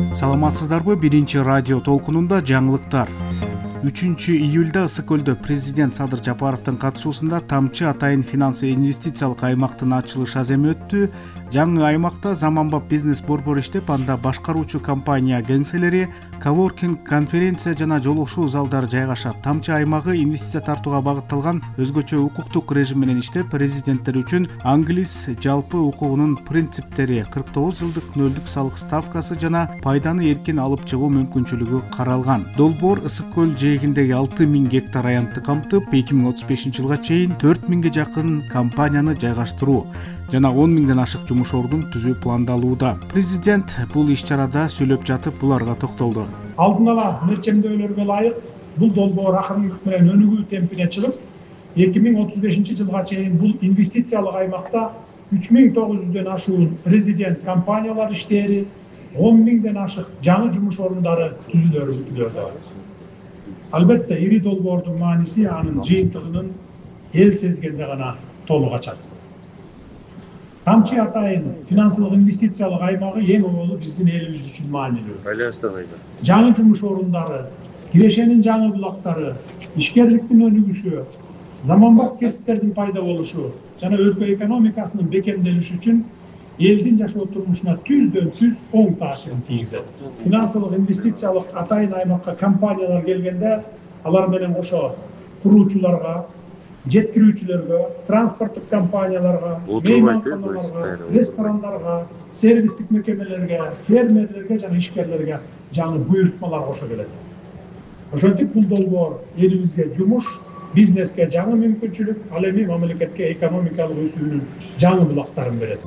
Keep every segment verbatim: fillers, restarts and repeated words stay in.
Саламатсыздарбы? Биринчи радио толкунунда жаңылыктар. үчүнчү июлда Ысык көлдө президент Садыр Жапаровдун катышуусунда Тамчы Атайын финансы инвестициялык аймактын ачылыш аземи өттү. Жаңы аймакта заманбап бизнес борбор иштеп, анда башкаруучу компания кеңселери, коворкинг, конференция жана жолугушуу залдары жайгашат. Тамчы аймагы инвестиция тартууга багытталган өзгөчө укуктук режим менен иштеп, резиденттер үчүн англис жалпы укугунун принциптери, кырк тогуз жылдык нөлдүк салык ставкасы жана пайданы эркин алып чыгуу мүмкүнчүлүгү каралган. Долбоор Ысык көл жээгиндеги алты миң гектар аянтты камтып, эки миң отуз бешинчи жылга чейин төрт миңге жакын компанияны жайгаштыруу жана он миңден ашык жумуш ордун түзүү пландалууда. Президент бул иш-чарада сүйлөп жатып буларга токтолду. Алдын ала мерчемдөөлөргө ылайык бул долбоор акырындык менен өнүгүү темпине чыгып, эки миң отуз бешинчи жылга чейин бул инвестициялык аймакта үч миң тогуз жүздөн ашуун резидент компаниялар иштери, он миңден ашык жаңы жумуш орундары түзүлөрү күтүлөт. Албетте, ири долбоордун мааниси анын жыйынтыгынын эл сезгенде гана толук ачат. Тамчы Атайын финансылык инвестициялык аймагы эң оболу биздин элибиз үчүн маанилүү. Жаңы жумуш орундары, кирешенин жаңы булактары, ишкерликтин өнүгүшү, заманбап кесиптердин пайда болушу жана өлкө экономикасынын бекемделиши үчүн элдин жашоо турмушуна түздөн түз оң таасирин тийгизет. Финансылык инвестициялык Атайын аймакка компаниялар келгенде, алар менен кошо куруучуларга, жеткирүүчүлөргө, транспорттук компанияларга, мейманканаларга, ресторандарга, сервистик мекемелерге, фермерлерге жана ишкерлерге жаңы буйрутмалар кошо келет. Ошентип бул долбоор элибизге жумуш, бизнеске жаңы мүмкүнчүлүк, ал эми мамлекетке экономикалык өсүүнүн жаңы булактарын берет.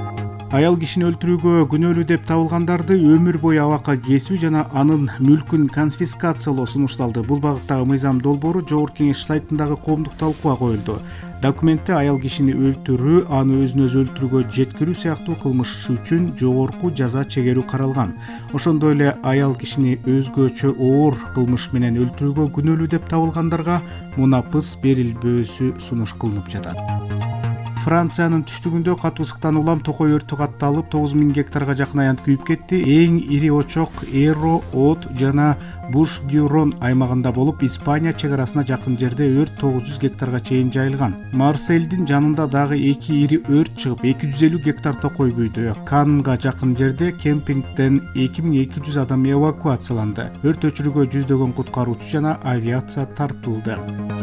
Аял кишини өлтүрүүгө күнөөлүү деп табылгандарды өмүр бою абакка кесүү жана анын мүлкүн конфискациялоо сунушталды. Бул багыттагы мыйзам долбоору Жогорку Кеңеш сайтындагы коомдук талкууга коюлду. Документте аял кишини өлтүрүү, аны өзүн өзү өлтүрүүгө жеткирүү сыяктуу кылмыш үчүн жогорку жаза чегерүү каралган. Ошондой эле аял кишини өзгөчө оор кылмыш менен өлтүрүүгө күнөөлүү деп табылгандарга мунапыс берилбөөсү сунуш кылынып жатат. Франциянын түштүгүндө катуу ысыктан улам токой өртү катталып, тогуз миң гектарга жакын аянт күйүп кетти. Эң ири очок Эро, От жана Буш-Дюрон аймагында болуп, Испания чек арасына жакын жерде өрт тогуз жүз гектарга чейин жайылган. Марсельдин жанында дагы эки ири өрт чыгып, эки жүз элүү гектар токой күйдү. Каннга жакын жерде кемпингден эки миң эки жүз адам эвакуацияланды. Өрт өчүрүүгө жүздөгөн куткаруучу жана авиация тартылды.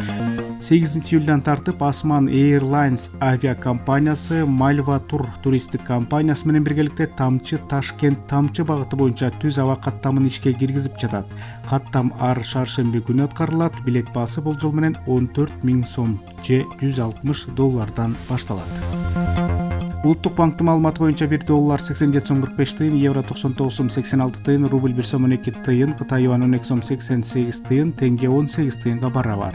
сегизинчи июлдан тартып Осман Airlines авиакомпаниясы Мальва Тур туристтик компаниясы менен биргеликте Тамчы Ташкент Тамчы багыты боюнча түз аба каттамын ишке киргизип жатат. Каттам ар шаршемби күнү аткарылат. Билет баасы болжол менен он төрт миң сом же жүз алтымыш доллардан башталат. Улуттук банктын маалыматы боюнча бир доллар сексен жети сом кырк беш тыйын, евро токсон тогуз сом сексен алты тыйын, рубль бир сом он эки тыйын, Кытай юаны он эки сом сексен сегиз тыйын, тенге он сегиз тыйынга барабар.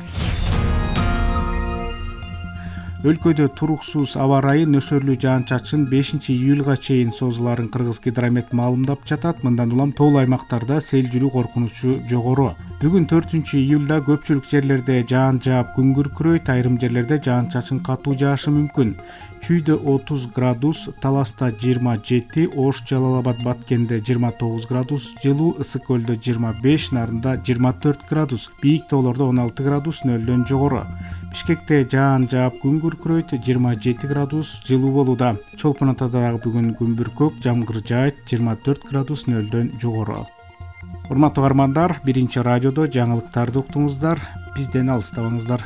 Өлкөдө туруксуз аба ырайы нөсөрлүү жаан-чачын бешинчи июлга чейин созуларын Кыргыз гидромет маалымдап жатат. Мындан улам тоол аймактарда сел жүрүү коркунучу жогору. Бүгүн төртүнчү июлда көпчүлүк жерлерде жаан жаап күн күркүрөйт, айрым жерлерде жаан-чачын катуу жаашы мүмкүн. Чүйдө отуз градус, Таласта жыйырма жети, Ош, Жалал-Абад, Баткенде жыйырма тогуз градус жылуу, Ысык көлдө жыйырма беш, Нарында жыйырма төрт градус, бийик тоолордо он алты градус нөлдөн жогору. Бишкекте жаан жаап күн күркүрөйт, жыйырма жети градус жылуу болууда. Чолпон Атада дагы бүгүн күн бүркөк, жамгыр жаайт, жыйырма төрт градус нөлдөн жогору. Урматтуу каармандар, биринчи радиодо жаңылыктарды уктуңуздар, бизден алыстабаңыздар.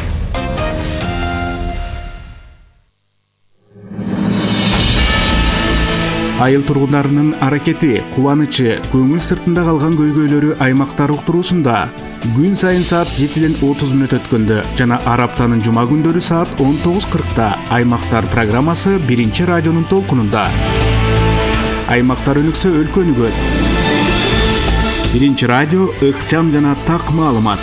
Айыл тургундарынын аракети, кубанычы, көңүл сыртында калган көйгөйлөрү аймактар уктуруусунда күн сайын саат жетиден отуз мүнөт өткөндө жана ар аптанын жума күндөрү саат он тогуз кыркта Аймактар программасы биринчи радионун толкунунда. Аймактар өнүксө өлкө өнүгөт. Биринчи радио ыкчам жана так маалымат.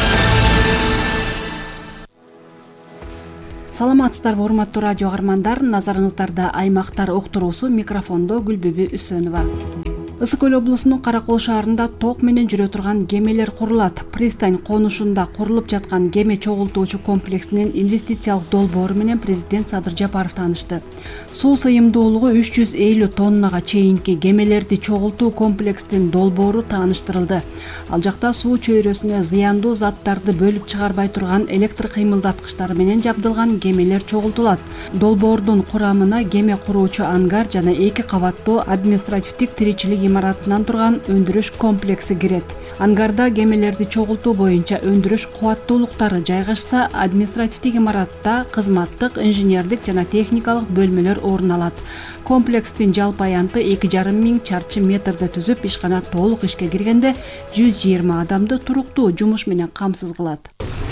Саламатсыздарбы, урматтуу радио каармандар, назарыңыздарда Аймактар уктуруусу, микрофондо Гүлбүбү Үсөнова. Ысык Көл облусунун Каракол шаарында ток менен жүрө турган кемелер курулат. Пристань конушунда курулуп жаткан кеме чогултуучу комплексинин инвестициялык долбоору менен президент Садыр Жапаров таанышты. Суу сыйымдуулугу үч жүз элүү тоннага чейинки кемелерди чогултуу комплексинин долбоору тааныштырылды. Ал жакта суу чөйрөсүнө зыяндуу заттарды бөлүп чыгарбай турган электр кыймылдаткычтары менен жабдылган кемелер чогултулат. Долбоордун курамына кеме куруучу ангар жана эки кабаттуу административдик тиричилик имаратынан турган өндүрүш комплекси кирет. Ангарда кемелерди чогултуу боюнча өндүрүш кубаттуулуктары жайгашса, административдик имаратта кызматтык, инженердик жана техникалык бөлмөлөр орун алат. Комплекстин жалпы аянты эки жарым миң чарчы метрди түзүп, ишкана толук ишке киргенде жүз жыйырма адамды туруктуу жумуш менен камсыз кылат.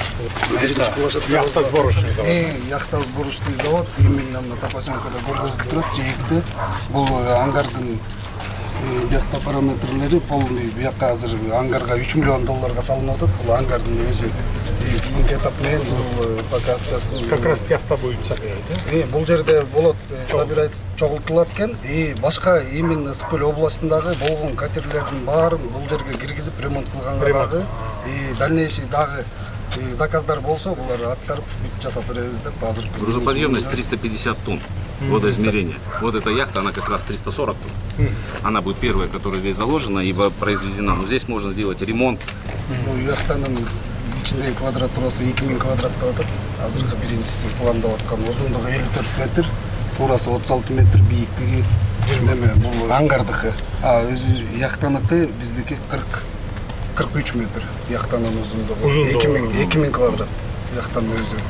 Яхтосборочный завод. Яхтосборочный завод именно на Топасенкада көргөзүлүп турат. Жээкте бул ангардын бияқта параметрлери полный. Бияққа азыр ангарга үч миллион долларга салынып атат. Бул ангардын өзү кийинки этап менен бул пока акчасын как раз тияқта будет собирать. Бул жерде болот, собирать чогултулат экен. И башка именно Ысык Көл областындагы болгон катерлердин баарын бул жерге киргизип ремонт кылганга дагы и дальнейший дагы заказдар болсо, булар аткарып бүт жасап беребиз деп азыр. Грузоподъемность триста пятьдесят тонн водоизмерения. Вот эта яхта, она как раз триста сорок тонн. Она будет первая, которая здесь заложена и произведена. Но здесь можно сделать ремонт. Бул яхтанын ичиндеги квадратурасы эки миң квадрат деп атат. Азыркы биринчиси пландап аткан узундугу элүү төрт метр, туурасы отуз алты метр, бийиктиги жыйырма. Бул ангардыкы. А өзү яхтаныкы биздики кырк кырк үч метр яхтанын узундугу. эки миң квадрат яхтанын өзү.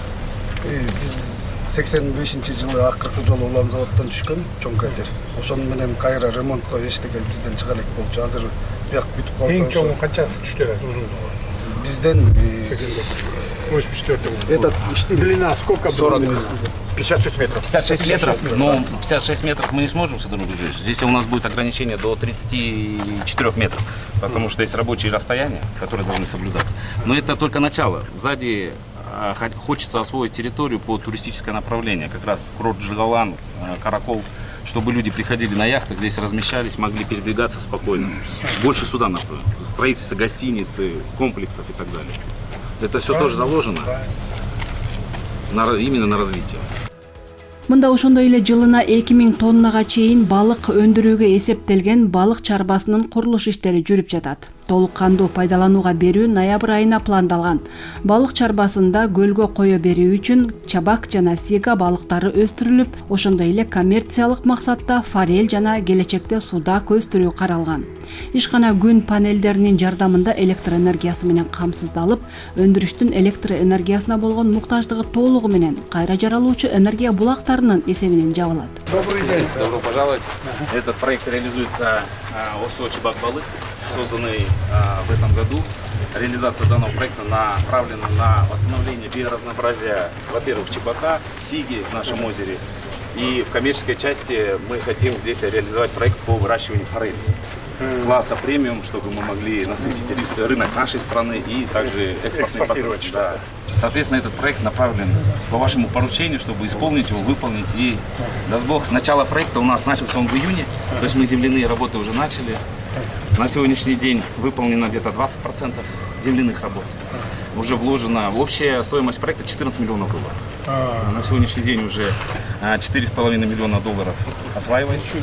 Биз сексен бешинчи жылы акыркы жолу улан заводдон түшкөн чоң катер. Ошону менен кайра ремонтко эчтеке бизден чыга элек болчу. Азыр бияк бүтүп калса. Эң чоңу канчасы түштүрөт узундугу? Бизден восемьдесят четыре. Этот длина сколько? сорок. пятьдесят шесть метров. пятьдесят шесть метров, но пятьдесят шесть метров мы не сможем содружить. Здесь у нас будет ограничение до тридцати четырёх метров, потому что есть рабочие расстояния, которые должны соблюдаться. Но это только начало. Сзади хочется освоить территорию по туристическое направление, как раз курорт Жигалан, Каракол, чтобы люди приходили на яхтах, здесь размещались, могли передвигаться спокойно. Больше сюда направлено. Строительство гостиницы, комплексов и так далее. Это все тоже заложено на, именно на развитие. Мында ошондой эле жылына эки миң тоннага чейин балык өндүрүүгө эсептелген балык чарбасынын курулуш иштери жүрүп жатат. Толук кандуу пайдаланууга берүү ноябрь айына пландалган. Балык чарбасында көлгө кое берүү үчүн чабак жана сига балыктары өстүрүлүп, ошондой эле коммерциялык максатта форель жана келечекте судак өстүрүү каралган. Ишкана күн панелдеринин жардамында электр энергиясы менен камсыздалып, өндүрүштүн электр энергиясына болгон муктаждыгы толугу менен кайра жаралуучу энергия булактарынын эсебинен жабылат. Добрый день. Добро пожаловать. Этот проект реализуется ОСО «Чебак-Балык», созданный а, в этом году. Реализация данного проекта направлена на восстановление биоразнообразия, во-первых, чебака, сиги в нашем озере. И в коммерческой части мы хотим здесь реализовать проект по выращиванию форели класса премиум, чтобы мы могли насытить рынок нашей страны и также экспортировать. Да. Соответственно, этот проект направлен по вашему поручению, чтобы исполнить его, выполнить. И, даст Бог, начало проекта у нас начался он в июне, то есть мы земляные работы уже начали. На сегодняшний день выполнено где-то двадцать процентов земляных работ. Уже вложена общая стоимость проекта четырнадцать миллионов долларов. А. На сегодняшний день уже четыре с половиной миллиона долларов осваивается.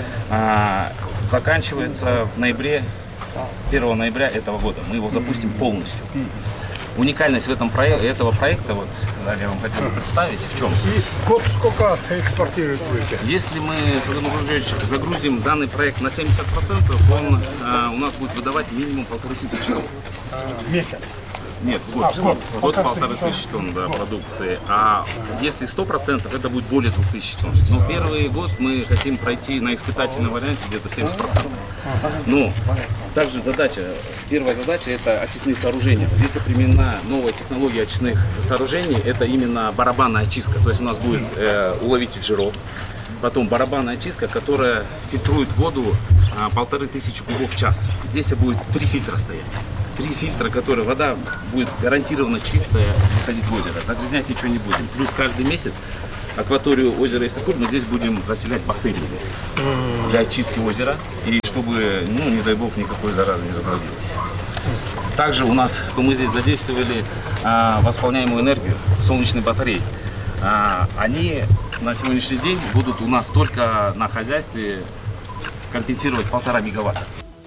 А, заканчивается в ноябре, первого ноября этого года. Мы его запустим полностью. Уникальность в этом проекте, этого проекта, вот, я вам хотел бы представить, в чем? И год сколько экспортирует будете? Если мы, Садыр Нуржевич, загрузим данный проект на семьдесят процентов, он а, у нас будет выдавать минимум полторы тысячи тонн. Месяц? Нет, в год. А, год. год полторы тысячи тонн да, продукции. А если сто процентов, это будет более двух тысяч тонн. Но первый год мы хотим пройти на испытательном варианте где-то семьдесят процентов. Но также задача, первая задача — это очистные сооружения. Здесь применена новая технология очистных сооружений. Это именно барабанная очистка. То есть у нас будет э, уловитель жиров. Потом барабанная очистка, которая фильтрует воду а, полторы тысячи кубов в час. Здесь будет три фильтра стоять. Три фильтра, которые вода будет гарантированно чистая выходить в озеро. Загрязнять ничего не будем. Плюс каждый месяц акваторию озера Иссык-Куль мы здесь будем заселять бактериями для очистки озера и чтобы, ну, не дай бог, никакой заразы не разводилось. Также у нас мы здесь задействовали а, восполняемую энергию солнечной батареи. А, они на сегодняшний день будут у нас только на хозяйстве компенсировать полтора мегаватта.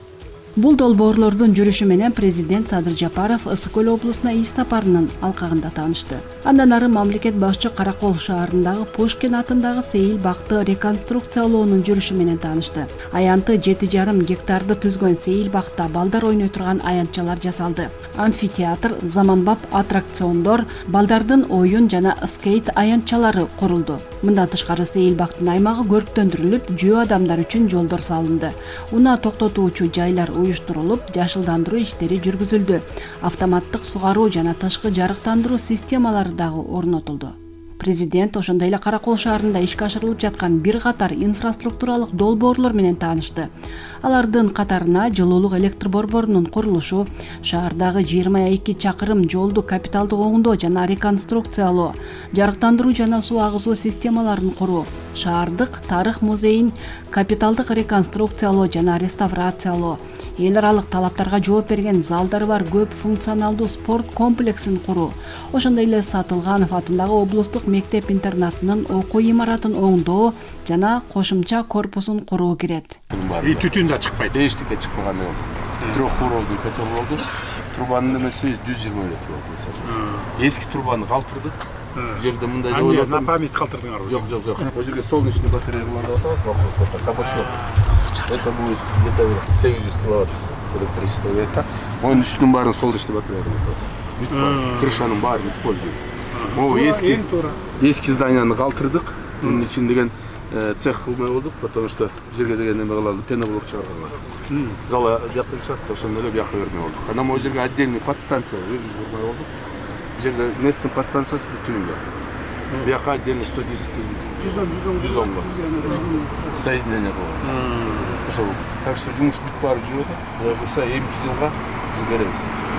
Бул долбоорлордун жүрүшү менен президент Садыр Жапаров Ысык-Көл облусуна иш сапарынын алкагында таанышты. Андан ары мамлекет башчы Каракол шаарындагы Пушкин атындагы сейил бакты реконструкциялоонун жүрүшү менен таанышты. Аянты жети жарым гектарды түзгөн сейил бакта балдар ойной турган аянтчалар жасалды. Амфитеатр, заманбап аттракциондор, балдардын оюн жана скейт аянтчалары курулду. Мындан тышкары сейил бактын аймагы көрктөндүрүлүп, жөө адамдар үчүн жолдор салынды. Унаа токтотуучу жайлар уюштурулуп, жашылдандыруу иштери жүргүзүлдү. Автоматтык сугаруу жана тышкы жарыктандыруу системалары дагы орнотулду. Президент ошондой эле Каракол шаарында ишке ашырылып жаткан бир катар инфраструктуралык долбоорлор менен таанышты. Алардын катарына жылуулук электр борборунун курулушу, шаардагы жыйырма эки чакырым жолду капиталдык оңдоо жана реконструкциялоо, жарыктандыруу жана суу агызуу системаларын куруу, шаардык тарых музейин капиталдык реконструкциялоо жана реставрациялоо, эл аралык талаптарга жооп берген залдары бар көп функционалдуу спорт комплексин куруу, ошондой эле Сатылганов атындагы облустук мектеп-интернатынын окуу имаратын оңдоо жана кошумча корпусун куруу кирет. И түтүн да чыкпайт. Эчтеке чыкпаган жок. Трех уровневый котел болду. Трубанын немеси жүз жыйырма метр болду. Эски трубаны калтырдык. Жерде мындай ойлоп. На память калтырдыңар. Жок, жок, жок. Бул жерге солнечный батарея кулданып атабыз, вопрос кабачок. Это будет где-то сегиз жүз киловатт электричество берет. Onun üstünün баарын солнечный батарея кулданабыз. Крышанын баарын используем. Могу эски эски зданияны калтырдык. Мунун ичин деген цех кылмай болдук, потому что жерге деген неме кылалы, пеноблок чыгарганга. Зала жактан чыкты, ошондой эле бияка бермей болдук. Анан могу жерге отдельный подстанция өзүбүз курмай болдук. Бул жерде Нестин подстанциясы да түбүндө. Бияка отдельно сто десять жүз он жүз он бар. Соединение кылып. Ошол. Так что жумуш бүт баары жүрүп атат. Буга бурса эмки жылга жиберебиз.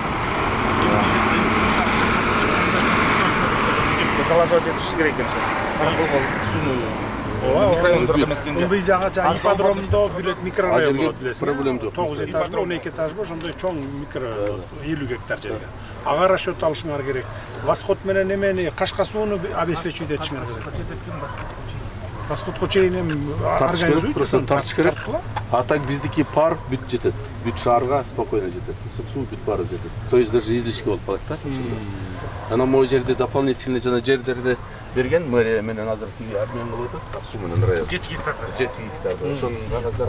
Колокол кетиши керек экен. Ылдый жагы жаңы ипподромдо бөлөк микрорайон болот билесиз. Проблем жок. тогуз этаждуу он эки этаждуу ошондой чоң микро элүү гектар жерге. Ага расчет алышыңар керек. Восход менен эмени Кашка сууну обеспечивать этишиңер керек. Восходко чейин эми организуйт, просто тартыш керек. А так биздики пар бүт жетет. Бүт шаарга спокойно жетет. Ысык суу бүт баары жетет. То есть даже излишки болуп калат да. Анан могу жерде дополнительный жана жерлерди берген мэрия менен азыр тиги обмен болуп атат. Суу менен район. жети гектар. жети гектар. Ошонун кагаздарын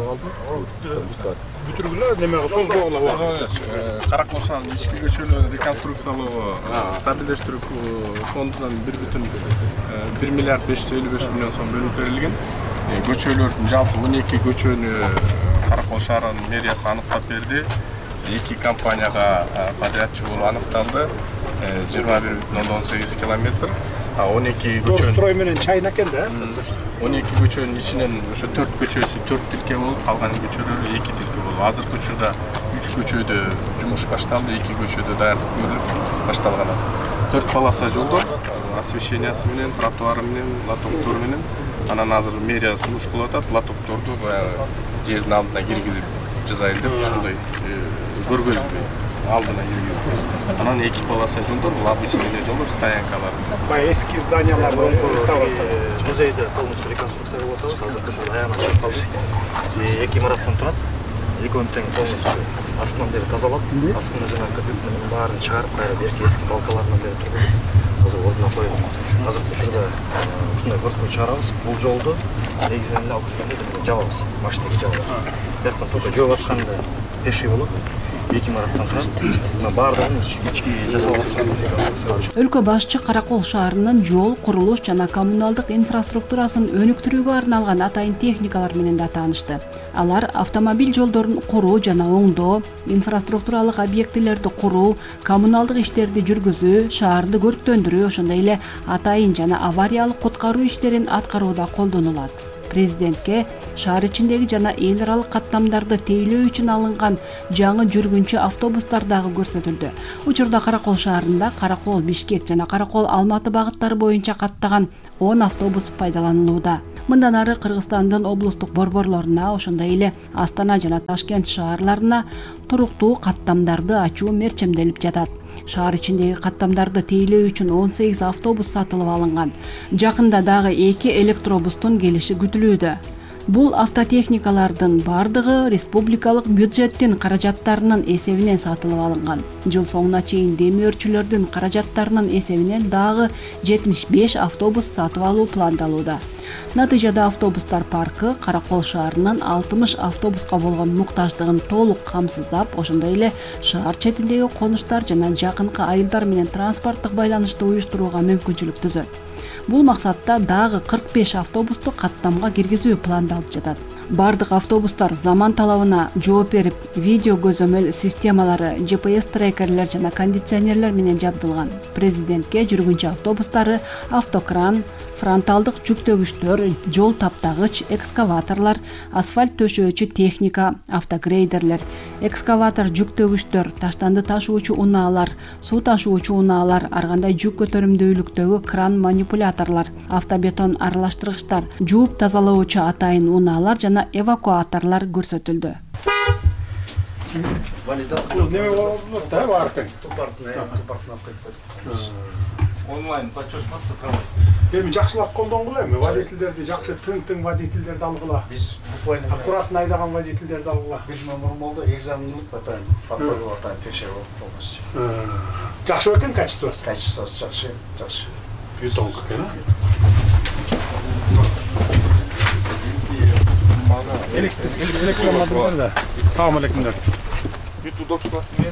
алдым. Бүтүргүлөр немеге созбогула. Каракол шаарынын ички көчөлөрүн реконструкциялоо, стабилдештирүү фондунан бир бүтүн бир миллиард беш жүз элүү беш миллион сом бөлүп берилген. Көчөлөрдүн жалпы он эки көчөнү Каракол шаарынын мэриясы аныктап берди. эки компанияга подрядчы болуп аныкталды. жыйырма бир бүтүн ондон сегиз километр. он эки көчөнүн строй менен чайна экен да. он эки көчөнүн ичинен ошо төрт көчөсү төрт тилке болуп, калган көчөлөр эки тилке болуп. Азыркы учурда үч көчөдө жумуш башталды, эки көчөдө даярдык көрүлүп башталган. төрт полоса жолдор, освещениясы менен, тротуары менен, лотоктор менен. Анан азыр мэрия сунуш кылып атат, лотокторду баягы жердин алдына киргизип жасайын деп ошондой көргөзмө алдына киргизип. Анан эки полоса жолдор, обычный жолдор, стоянкалар. Баягы эски зданияларды реставрация. Музейди полностью реконструкция кылып атабыз. Азыркы ушул аягына чыгып калды. Эки имараттан турат. Экөөнү тең полностью астынан бери тазалап, астына жана кырпичтин баарын чыгарып, кайра берки эски балкаларынан бери тургузуп, азыр ордуна коюп. Азыркы учурда ушундай көркөй чыгарабыз. Бул жолду негизинен эле алып келгенде жабабыз, машинеге жабабыз. Бияктан только жөө басканда пеший болот. Эки имараттан турат. Мына баардыгын ички жасалган. Өлкө башчы Каракол шаарынын жол, курулуш жана коммуналдык инфраструктурасын өнүктүрүүгө арналган атайын техникалар менен да таанышты. Алар автомобиль жолдорун куруу жана оңдоо, инфраструктуралык объектилерди куруу, коммуналдык иштерди жүргүзүү, шаарды көрктөндүрүү, ошондой эле атайын жана авариялык куткаруу иштерин аткарууда колдонулат. Президентке шаар ичиндеги жана эл аралык каттамдарды тейлөө үчүн алынган жаңы жүргүнчү автобустар дагы көрсөтүлдү. Учурда Каракол шаарында Каракол Бишкек жана Каракол Алматы багыттары боюнча каттаган он автобус пайдаланылууда. Мындан ары Кыргызстандын облустук борборлоруна, ошондой эле Астана жана Ташкент шаарларына туруктуу каттамдарды ачуу мерчемделип жатат. Шаар ичиндеги каттамдарды тейлөө үчүн он сегиз автобус сатылып алынган. Жакында дагы эки электробустун келиши күтүлүүдө. Бул автотехникалардын бардыгы республикалык бюджеттин каражаттарынын эсебинен сатылып алынган. Жыл соңуна чейин демөөрчүлөрдүн каражаттарынын эсебинен дагы жетимиш беш автобус сатып алуу пландалууда. Натыйжада автобустар паркы Каракол шаарынын алтымыш автобуска болгон муктаждыгын толук камсыздап, ошондой эле шаар четиндеги конуштар жана жакынкы айылдар менен транспорттук байланышты уюштурууга мүмкүнчүлүк түзөт. Бул максатта дагы кырк беш автобусту каттамга киргизүү пландалып жатат. Бардык автобустар заман талабына жооп берип, видео көзөмөл системалары, джи пи эс трекерлер жана кондиционерлер менен жабдылган. Президентке жүргүнчү автобустары автокран, фронталдык жүктөгүчтөр, жол таптагыч, экскаваторлор, асфальт төшөөчү техника, автогрейдерлер, экскаватор жүктөгүчтөр, таштанды ташуучу унаалар, суу ташуучу унаалар, ар кандай жүк көтөрүмдүүлүктөгү кран манипуляторлор, автобетон аралаштыргычтар, жууп тазалоочу атайын унаалар жана эвакуаторлор көрсөтүлдү. Онлайн платеж по цифровой. Эми жакшылап колдонгула, эми водительдерди жакшы тың-тың водительдерди алгыла. Биз буквально аккуратно айдаган водительдерди алгыла. Биз мамыр болду, экзаменlik атайын, подготовка атайын текшерип полностью. Жакшы экен качествосы. Качествосы жакшы, жакшы. Бетон экен, а? Электромобилдер. Салам алейкумдар. Бүт удобствосымен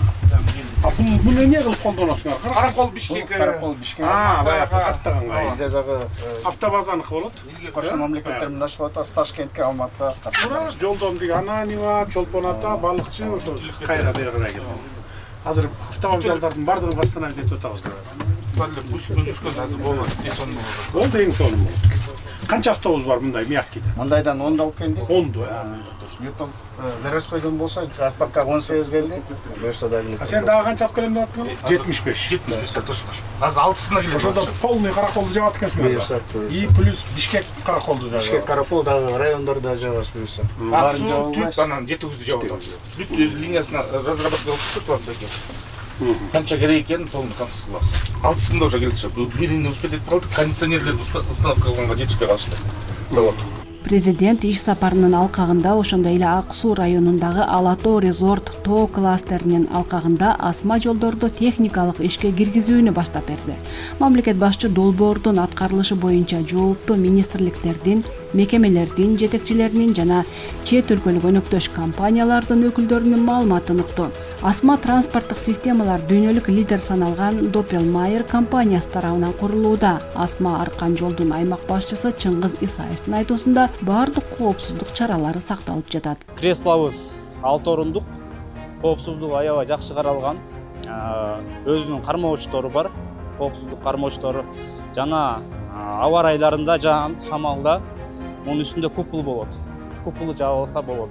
А бул эмне кылып колдоносуңар? Каракол Бишкек. Каракол Бишкек. А, баягы каттаганга. Бизде дагы Автобазаныкы болот. кошмо мамлекеттер менен ашып атабыз, Ташкентке, Алматыга Туура жолдон деги Ананева, Чолпон ата, балыкчы ошо кайра бери карай келет. Азыр автовокзалдардын бардыгын восстановить этип атабыз. Бүшкөн азыр болот, эсон болот. Болду эң сонун болот. Канча автобус бар мындай мягкий? Мындайдан он алып келдик. он ду. Ютуб Верескойдон болсо, Атбакка он сегиз келди. Буюрса да келет. А сен дагы канча алып келем деп аткан? жетимиш беш. жетимиш беш точно. Азыр алтысына келет. Ошондо полный Караколду жабат экенсиң. Буюрса. И плюс Бишкек Караколду да. Бишкек Каракол дагы райондордо жабабыз буюрса. Барын жабылбайт, анан жети жүздү жабып атабыз. Бүт өз линиясына разработка кылып турат экен. Канча керек экенин полный камсыз кылабыз. Алтысында уже келди. Бирини успеть этип калдык, кондиционерлерди установка кылганга жетишпей калышты. Завод. Президент иш сапарынын алкагында, ошондой эле Ак Суу районундагы Ала Тоо резорт тоо кластеринин алкагында асма жолдорду техникалык ишке киргизүүнү баштап берди. Мамлекет башчы долбоордун аткарылышы боюнча жооптуу министрликтердин, мекемелердин жетекчилеринин жана чет өлкөлүк өнөктөш компаниялардын өкүлдөрүнүн маалыматын укту. Асма транспорттук системалар дүйнөлүк лидер саналган Doppelmayr компаниясы тарабынан курулууда. Асма аркан жолдун аймак башчысы Чыңгыз Исаевдин айтуусунда баардык коопсуздук чаралары сакталып жатат. Креслобуз алты орундук, коопсуздугу аябай жакшы каралган. Өзүнүн кармоочтору бар, коопсуздук кармоочтору жана аба ырайларында жаан, шамалда мунун үстүндө купол болот. Куполу жабылса болот.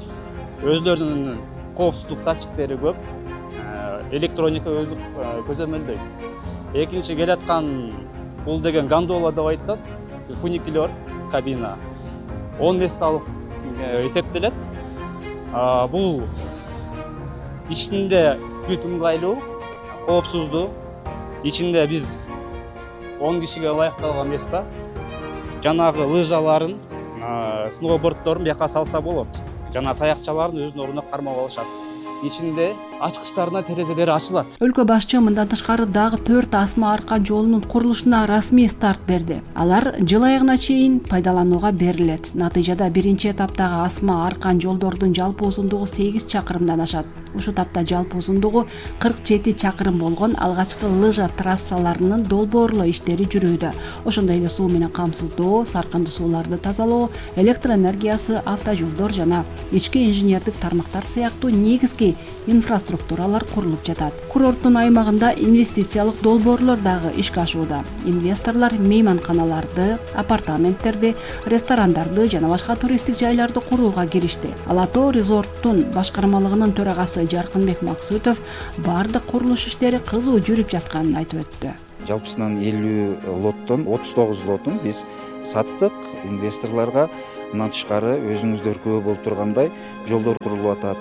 Өзлөрүнүн коопсуздук датчиктери көп, электроника өзү көзөмөлдөйт. Экинчи келаткан бул деген гондола деп айтылат, фуникулер кабина. он месталык эсептелет. Бул ичинде бүт ыңгайлуу, коопсуздуу. Ичинде биз он кишиге ылайыкталган места. Жанагы лыжаларын, сноубордторун бияка салса болот. Жана таякчаларын өзүнүн ордуна кармап алышат. Ичинде ачкычтарына терезелери ачылат. Өлкө башчы мындан тышкары дагы төрт асма аркан жолунун курулушуна расмий старт берди. Алар жыл аягына чейин пайдаланууга берилет. Натыйжада биринчи этаптагы асма аркан жолдордун жалпы узундугу сегиз чакырымдан ашат. Ушул тапта жалпы узундугу кырк жети чакырым болгон алгачкы лыжа трассаларынын долбоорлоо иштери жүрүүдө. Ошондой эле суу менен камсыздоо, саркынды сууларды тазалоо, электр энергиясы, автожолдор жана ички инженердик тармактар сыяктуу негизги инфраструктура инфраструктуралар курулуп жатат. Курорттун аймагында инвестициялык долбоорлор дагы ишке ашууда. Инвесторлор мейманканаларды, апартаменттерди, ресторандарды жана башка туристтик жайларды курууга киришти. Ала Тоо резорттун башкармалыгынын төрагасы Жаркынбек Максутов бардык курулуш иштери кызуу жүрүп жатканын айтып өттү. Жалпысынан элүү лоттон отуз тогуз лотун биз саттык инвесторлорго. Мындан тышкары өзүңүздөр күбө болуп тургандай жолдор курулуп атат,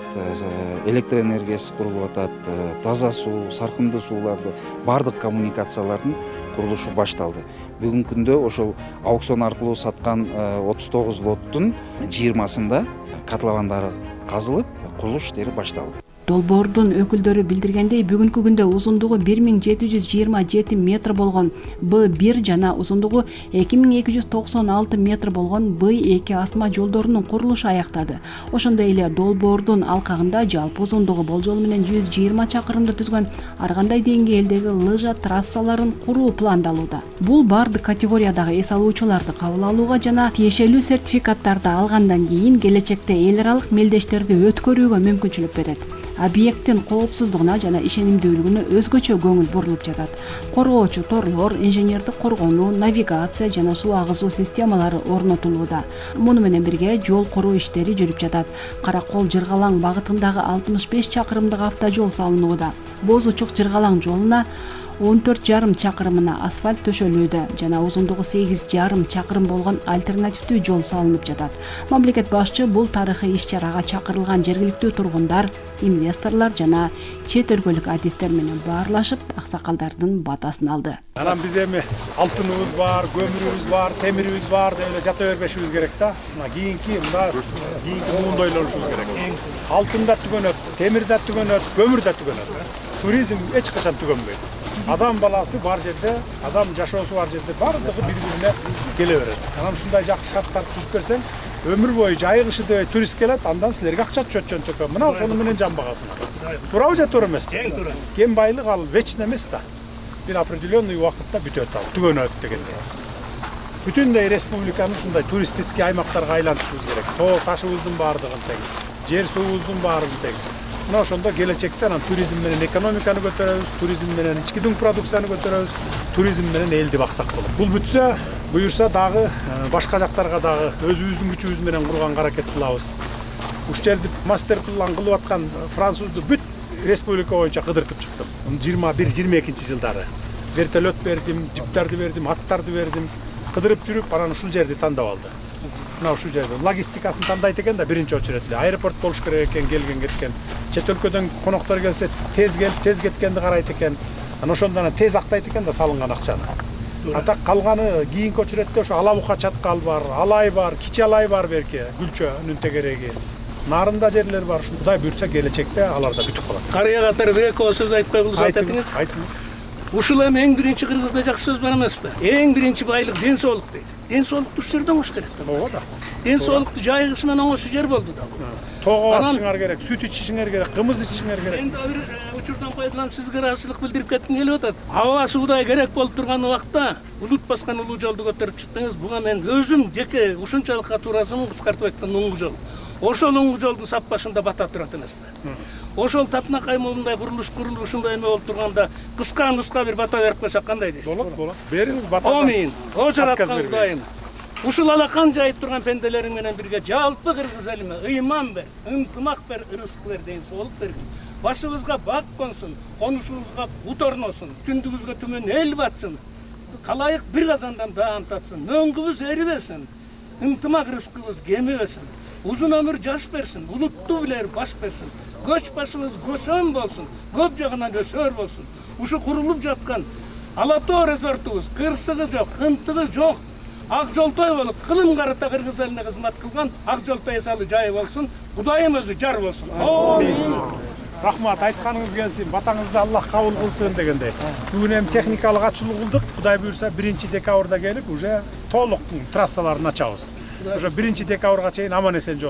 электр энергиясы курулуп атат, таза суу, саркындуу сууларды, бардык коммуникациялардын курулушу башталды. Бүгүнкү күндө ошол аукцион аркылуу саткан отуз тогуз лоттун жыйырмасында котловандары казылып, курулуш иштери башталды. Долбоордун өкүлдөрү билдиргендей, бүгүнкү күндө узундугу бир миң жети жүз жыйырма жети метр болгон Б бир жана узундугу эки миң эки жүз токсон алты метр болгон Б эки асма жолдорунун курулушу аяктады. Ошондой эле долбоордун алкагында жалпы узундугу болжол менен жүз жыйырма чакырымды түзгөн ар кандай деңгээлдеги лыжа трассаларын куруу пландалууда. Бул бардык категориядагы эс алуучуларды кабыл алууга жана тиешелүү сертификаттарды алгандан кийин келечекте эл аралык мелдештерди өткөрүүгө мүмкүнчүлүк берет. Объекттин коопсуздугуна жана ишенимдүүлүгүнө өзгөчө көңүл бурулуп жатат. Коргоочу торлор, инженердик коргонуу, навигация жана суу агызуу системалары орнотулууда. Муну менен бирге жол куруу иштери жүрүп жатат. Каракол-Жыргалаң багытындагы алтымыш беш чакырымдык автожол салынууда. Боз Учук Жыргалаң жолуна он төрт жарым чакырымына асфальт төшөлүүдө жана узундугу сегиз жарым чакырым болгон альтернативдүү жол салынып жатат. Мамлекет башчы бул тарыхый иш-чарага чакырылган жергиликтүү тургундар, инвесторлор жана чет өлкөлүк артисттер менен баарлашып, аксакалдардын батасын алды. Анан биз эми алтыныбыз бар, көмүрүбүз бар, темирибиз бар деп эле жата бербешибиз керек да. Мына кийинки мында кийинки муунду ойлонушубуз керек. Алтын да түгөнөт, темир да түгөнөт, көмүр да түгөнөт. Туризм эч качан түгөнбөйт. Адам баласы бар жерде, адам жашоосу бар жерде бардыгы бири-бирине келе берет. Анан ушундай жакшы каттарды түзүп берсең, өмүр бою жайык иши дебей турист келет, андан силерге акча түшөт жөнтөккө. Мына ошону менен жан багасыңар. Туурабы же туура эмеспи? Эң туура. Кен байлык ал вечный эмес да. Бир определенный убакытта бүтөт ал, түгөнөт дегендей. Бүтүндөй республиканы ушундай туристический аймактарга айлантышыбыз керек. Тоо ташыбыздын баардыгын тең, жер суубуздун баарын тең. Мына ошондо келечекте анан туризм менен экономиканы көтөрөбүз, туризм менен ички дүң продукцияны көтөрөбүз, туризм менен элди баксак болот. Бул бүтсө, буюрса дагы башка жактарга дагы өзүбүздүн күчүбүз менен курганга аракет кылабыз. Уш жерди мастер-план кылып аткан французду бүт республика боюнча кыдыртып чыктым. жыйырма бир жыйырма экинчи жылдары вертолет бердим, жиптарды бердим, аттарды бердим. Кыдырып жүрүп, анан ушул жерди тандап алды. Мына ушул жерде логистикасын тандайт экен да биринчи очередь эле. Аэропорт болуш керек экен, келген кеткен. Чет өлкөдөн коноктор келсе, тез келип, тез кеткенди карайт экен. Анан ошондон тез актайт экен да салынган акчаны. Ата калганы кийинки очередте ошо Ала Бука чаткал бар, Алай бар, Кичи Алай бар берке, Гүлчөнүн тегереги. Нарында жерлер бар. Кудай буйрса келечекте алар да бүтүп калат. Карыя катары бир эки сөз айтпай калдыңыз, айтыңыз. Айтыңыз. Ушул эми эң биринчи кыргызда жакшы сөз бар эмеспи? Эң биринчи байлык ден соолук дейт. Ден соолукту ушул жерде оңош керек. Ооба да. Ден соолукту жайгыш менен оңош жер болду да. Тоого басышыңар керек, сүт ичишиңер керек, кымыз ичишиңер керек. Мен да бир учурдан пайдаланып сизге ыраазычылык билдирип кетким келип атат. Аба суудай керек болуп турган убакта улут баскан улуу жолду көтөрүп чыктыңыз. Буга мен өзүм жеке ушунчалык катуурасын кыскартып айткан оңгу жол. Ошол оңгу жолдун сап башында бата турат эмеспи? Ошол Тапнакай момундай курулуш курулуп ушундай эме болуп турганда кыска нуска бир бата берип койсок кандай дейсиз? Болот, болот. Бериңиз бата. Амин. О жараткан Кудайым. Ушул алакан жайып турган пенделериң менен бирге жалпы кыргыз элиме ыйман бер, ынтымак бер, ырыскы бер, ден соолук бергин. Башыбызга бак консун, конушубузга бут орносун, түндүгүбүзгө түмөн эл батсын. Калайык бир казандан даам татсын, өңгүбүз эрибесин, ынтымак ырыскыбыз кемибесин. Uzun ömür жаш берсин, улуттуу билер баш берсин. Көч башыбыз көсөн болсун, көп жагынан өсөр болсун. Ушу курулуп жаткан Ала Тоо резортубуз кырсыгы жок, кынтыгы жок, ак жолтой болуп, кылым карата кыргыз элине кызмат кылган ак жолтой эсалы жай болсун. Кудайым өзү жар болсун. Амин. Рахмат, айтканыңыз келсин, батаңызды Аллах кабыл кылсын дегендей. Бүгүн эми техникалык ачылуу кылдык. Кудай буйрса биринчи декабрда келип уже толук трассаларын ачабыз. Уже биринчи декабрга чейин аман эсен жолуккан.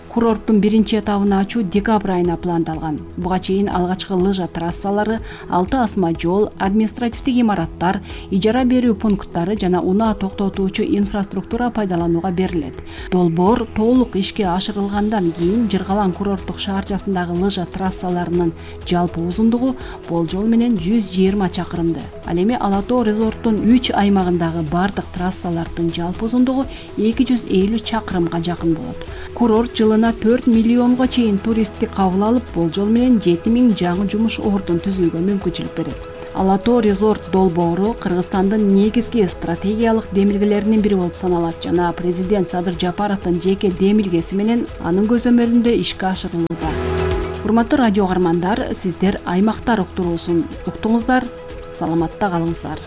Курорттун биринчи этабын ачуу декабрь айына пландалган. Буга чейин алгачкы лыжа трассалары, алты асма жол, административдик имараттар, ижара берүү пункттары жана унаа токтотуучу инфраструктура пайдаланууга берилет. Долбоор толук ишке ашырылгандан кийин Жыргалаң курорттук шаарчасындагы лыжа трассаларынын жалпы узундугу болжол менен жүз жыйырма чакырымды. Ал эми Ала Тоо резорттун үч аймагындагы бардык трассалардын жалпы узундугу эки жүз элүү чакырымга жакын болот. Курорт жылына төрт миллионго чейин туристти кабыл алып, болжол менен жети миң жаңы жумуш ордун түзүүгө мүмкүнчүлүк берет. Ала Тоо резорт долбоору Кыргызстандын негизги стратегиялык демилгелеринин бири болуп саналат жана президент Садыр Жапаровдун жеке демилгеси менен анын көзөмөлүндө ишке ашырылууда. Урматтуу радио каармандар, сиздер аймактар уктуруусун уктуңуздар, саламатта калыңыздар.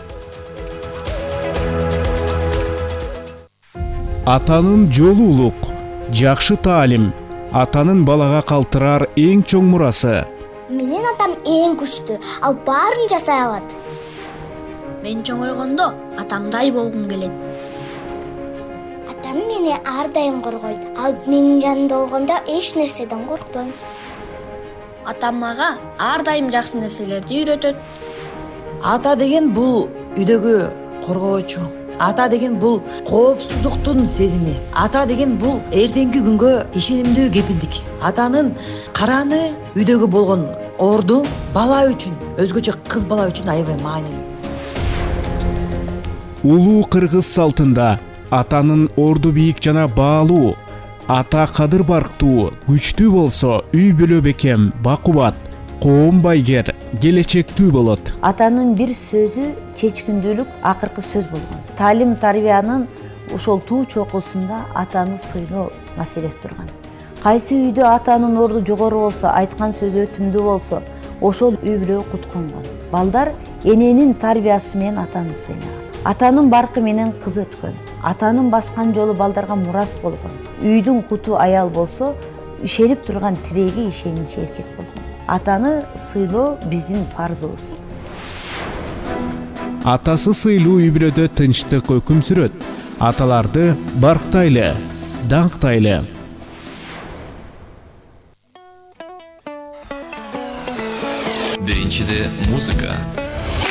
Атанын жолу улук, жакшы таалим, атанын балага калтырар эң чоң мурасы. Менин атам эң күчтүү, ал баарын жасай алат. Мен чоңойгондо атамдай болгум келет. Атам мени ар дайым коргойт. Ал менин жанымда болгондо эч нерседен коркпойм. Атам мага ар дайым жакшы нерселерди үйрөтөт. Ата деген бул үйдөгү коргоочу. Ата деген бул коопсуздуктун сезими. Ата деген бул эртеңки күнгө ишенимдүү кепилдик. Атанын караны үйдөгү болгон орду бала үчүн, өзгөчө кыз бала үчүн аябай маанилүү. Улуу кыргыз салтында атанын орду бийик жана баалуу, ата кадыр барктуу, күчтүү болсо үй бүлө бекем, бакубат, коом байгер, келечектүү болот. Атанын бир сөзү чечкиндүүлүк акыркы сөз болгон. Таалим тарбиянын ошол туу чокусунда атаны сыйлоо маселеси турган. Кайсы үйдө атанын орду жогору болсо, айткан сөзү өтүмдүү болсо, ошол үй бүлө кутконгон. Балдар эненин тарбиясы менен атаны сыйнаган. Атанын баркы менен кыз өткөн. Атанын баскан жолу балдарга мурас болгон. Үйдүн куту аял болсо, ишенип турган тиреги ишеничи эркек болгон. Атаны сыйлоо биздин парзыбыз. Атасы сыйлуу үй бүлөдө тынчтык өкүм сүрөт. Аталарды барктайлы, даңктайлы. Биринчиде музыка.